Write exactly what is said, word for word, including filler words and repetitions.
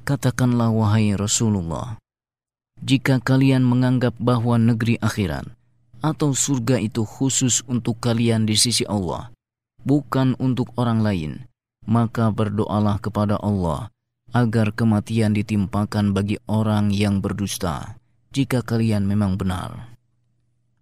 Katakanlah wahai Rasulullah, jika kalian menganggap bahwa negeri akhirat atau surga itu khusus untuk kalian di sisi Allah, bukan untuk orang lain, maka berdoalah kepada Allah agar kematian ditimpakan bagi orang yang berdusta, jika kalian memang benar.